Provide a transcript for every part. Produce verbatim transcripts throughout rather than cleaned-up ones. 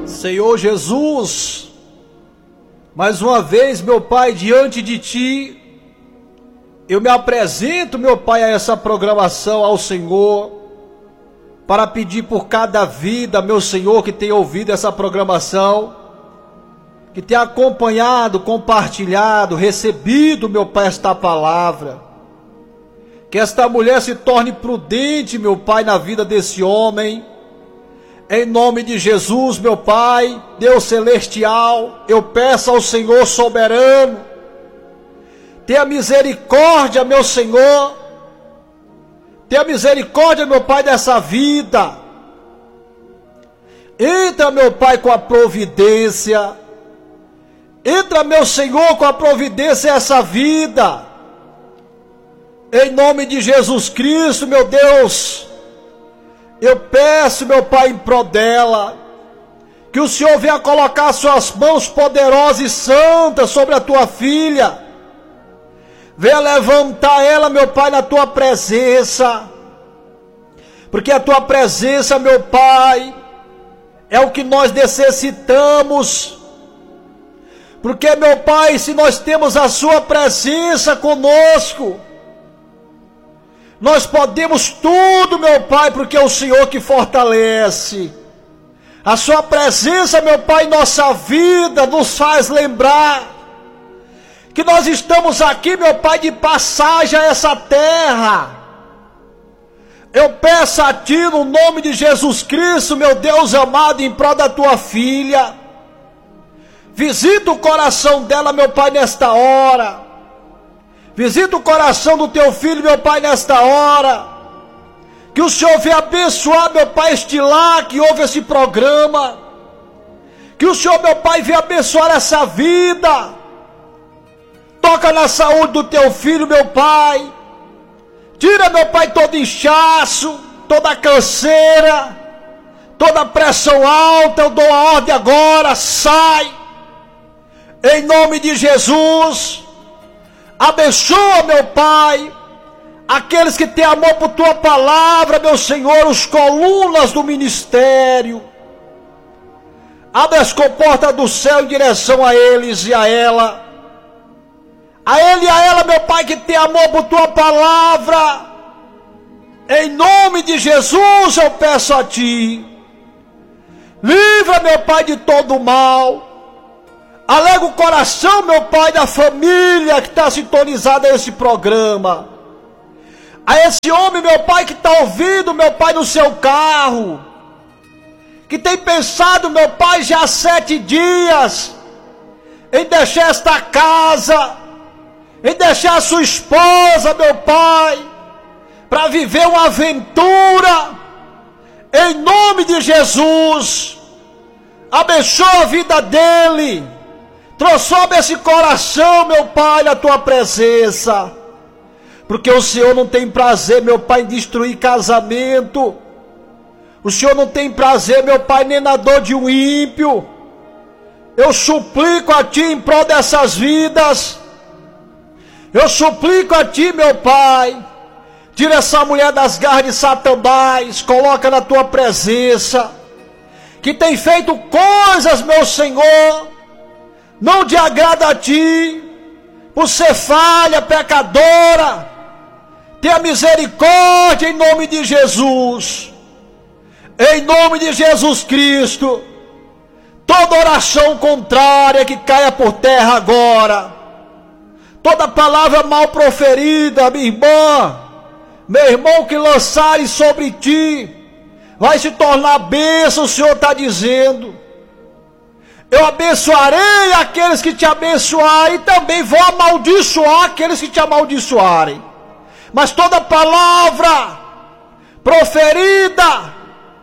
Senhor Jesus, mais uma vez, meu Pai, diante de Ti, eu me apresento, meu Pai, a essa programação ao Senhor, para pedir por cada vida, meu Senhor, que tem ouvido essa programação, que tem acompanhado, compartilhado, recebido, meu Pai, esta palavra. Que esta mulher se torne prudente, meu Pai, na vida desse homem. Em nome de Jesus, meu Pai, Deus celestial, eu peço ao Senhor soberano, tenha misericórdia, meu Senhor, tenha misericórdia, meu Pai, dessa vida. Entra, meu Pai, com a providência. Entra, meu Senhor, com a providência essa vida. Em nome de Jesus Cristo, meu Deus, eu peço, meu Pai, em prol dela, que o Senhor venha colocar suas mãos poderosas e santas sobre a tua filha. Venha levantar ela, meu Pai, na tua presença. Porque a tua presença, meu Pai, é o que nós necessitamos. Porque, meu Pai, se nós temos a sua presença conosco, nós podemos tudo, meu Pai, porque é o Senhor que fortalece. A sua presença, meu Pai, em nossa vida nos faz lembrar que nós estamos aqui, meu Pai, de passagem a essa terra. Eu peço a Ti, no nome de Jesus Cristo, meu Deus amado, em prol da Tua filha, visita o coração dela, meu Pai, nesta hora. Visita o coração do Teu filho, meu Pai, nesta hora. Que o Senhor venha abençoar, meu Pai, este lar que ouve esse programa. Que o Senhor, meu Pai, venha abençoar essa vida. Toca na saúde do Teu filho, meu Pai. Tira, meu Pai, todo inchaço, toda canseira, toda pressão alta. Eu dou a ordem agora, sai. Em nome de Jesus. Abençoa, meu Pai, aqueles que têm amor por Tua palavra, meu Senhor, os colunas do ministério. Abre as comportas do céu em direção a eles e a ela. A ele e a ela, meu Pai, que tem amor por Tua palavra. Em nome de Jesus eu peço a Ti. Livra, meu Pai, de todo o mal. Alega o coração, meu Pai, da família que está sintonizada a esse programa. A esse homem, meu Pai, que está ouvindo, meu Pai, no seu carro. Que tem pensado, meu Pai, já há sete dias em deixar esta casa, em deixar a sua esposa, meu Pai, para viver uma aventura. Em nome de Jesus, abençoa a vida dele. Transforma esse coração, meu Pai, na Tua presença. Porque o Senhor não tem prazer, meu Pai, em destruir casamento. O Senhor não tem prazer, meu Pai, nem na dor de um ímpio. Eu suplico a Ti em prol dessas vidas. Eu suplico a Ti, meu Pai. Tira essa mulher das garras de Satanás. Coloca na Tua presença. Que tem feito coisas, meu Senhor, não te agrada a Ti, por ser falha, pecadora. Tenha misericórdia em nome de Jesus. Em nome de Jesus Cristo. Toda oração contrária que caia por terra agora. Toda palavra mal proferida, minha irmã, meu irmão, que lançarem sobre ti, vai se tornar bênção, o Senhor está dizendo. Eu abençoarei aqueles que te abençoarem, e também vou amaldiçoar aqueles que te amaldiçoarem. Mas toda palavra proferida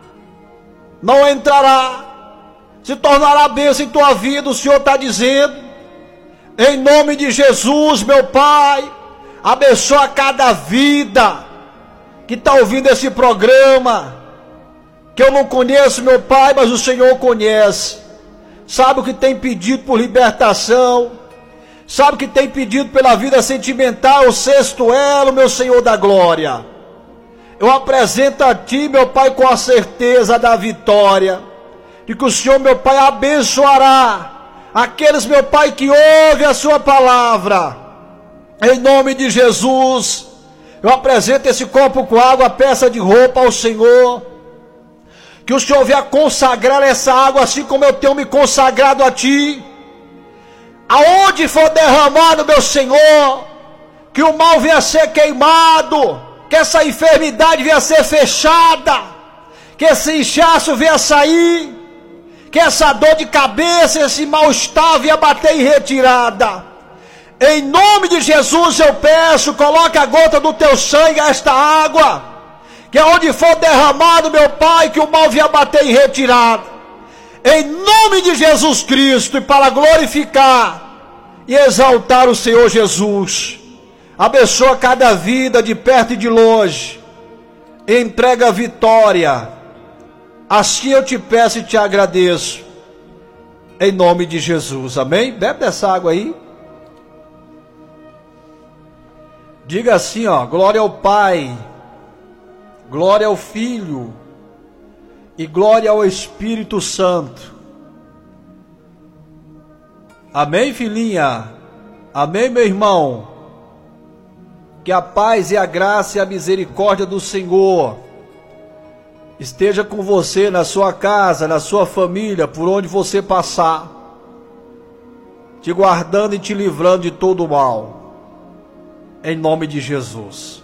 não entrará, se tornará bênção em tua vida, o Senhor está dizendo. Em nome de Jesus, meu Pai, abençoa cada vida que está ouvindo esse programa, que eu não conheço, meu Pai, mas o Senhor conhece. Sabe o que tem pedido por libertação, sabe o que tem pedido pela vida sentimental, o sexto elo, meu Senhor da glória. Eu apresento a Ti, meu Pai, com a certeza da vitória. de que o Senhor, meu Pai, abençoará aqueles, meu Pai, que ouvem a sua palavra. Em nome de Jesus, eu apresento esse copo com água, peça de roupa ao Senhor. Que o Senhor venha consagrar essa água, assim como eu tenho me consagrado a Ti. Aonde for derramado, meu Senhor, que o mal venha a ser queimado, que essa enfermidade venha a ser fechada, que esse inchaço venha a sair, que essa dor de cabeça, esse mal-estar venha bater em retirada. Em nome de Jesus eu peço, coloque a gota do Teu sangue a esta água, que aonde for derramado, meu Pai, que o mal venha bater em retirada. Em nome de Jesus Cristo, e para glorificar e exaltar o Senhor Jesus. Abençoa cada vida de perto e de longe. Entrega a vitória. Assim eu te peço e te agradeço. Em nome de Jesus. Amém? Bebe dessa água aí. Diga assim, ó. Glória ao Pai. Glória ao Filho. E glória ao Espírito Santo. Amém, filhinha? Amém, meu irmão? Que a paz e a graça e a misericórdia do Senhor esteja com você na sua casa, na sua família, por onde você passar, te guardando e te livrando de todo o mal, em nome de Jesus.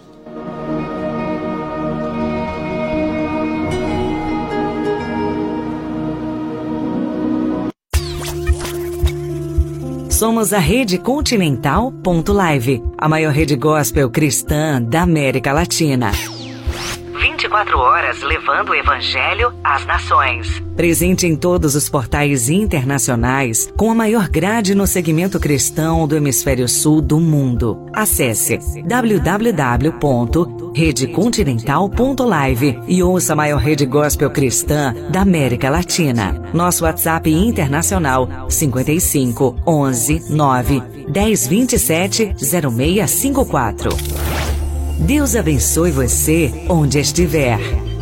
Somos a Rede Continental ponto live, a maior rede gospel cristã da América Latina. vinte e quatro horas levando o Evangelho às nações. Presente em todos os portais internacionais, com a maior grade no segmento cristão do hemisfério sul do mundo. Acesse w w w ponto rede continental ponto live e ouça a maior rede gospel cristã da América Latina. Nosso WhatsApp internacional cinquenta e cinco, onze, nove, dez, vinte e sete, zero seis cinco quatro. Deus abençoe você onde estiver.